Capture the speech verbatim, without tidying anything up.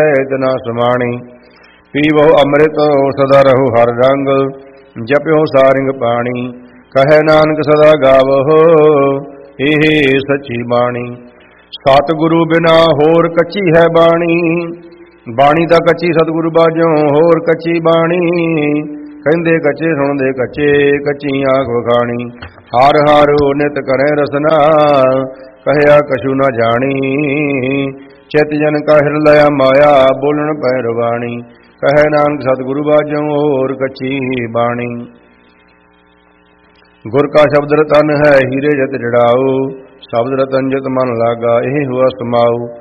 ਇਤਨਾ ਸਮਾਣੀ। ਪੀਵੋ ਅੰਮ੍ਰਿਤ ਸਦਾ ਰਹੋ ਹਰ ਰੰਗ, ਜਪਿਓ ਸਾਰਿੰਗ ਪਾਣੀ। ਕਹੈ ਨਾਨਕ ਸਦਾ ਗਾਵੋ ਇਹ ਸੱਚੀ ਬਾਣੀ। ਸਤਿਗੁਰੂ ਬਿਨਾ ਹੋਰ ਕੱਚੀ ਹੈ ਬਾਣੀ, ਬਾਣੀ ਤਾਂ ਕੱਚੀ ਸਤਿਗੁਰੂ ਬਾਝੋਂ ਹੋਰ ਕੱਚੀ ਬਾਣੀ। ਕਹਿੰਦੇ ਕੱਚੇ ਸੁਣਦੇ ਕੱਚੇ, ਕੱਚੀ ਆਖ ਵਖਾਣੀ। ਹਰ ਹਰ ਨਿਤ ਕਰੇ ਰਸਨਾ, ਕਹਿਆ ਕਛੂ ਨਾ ਜਾਣੀ। ਚਿਤ ਜਨ ਕਾ ਹਿਰਲਿਆ ਮਾਇਆ, ਬੋਲਣ ਪੈ ਰਵਾਣੀ। ਕਹੈ ਨਾਨਕ ਸਤਿਗੁਰੂ ਬਾਝੋਂ ਹੋਰ ਕੱਚੀ ਬਾਣੀ। ਗੁਰ ਕਾ ਸ਼ਬਦ ਰਤਨ ਹੈ ਹੀਰੇ ਜਤ ਜੜਾਓ, ਸ਼ਬਦ ਰਤਨ ਜਤ ਮਨ ਲਾਗਾ ਇਹ ਹੁਆ ਸਮਾਉ।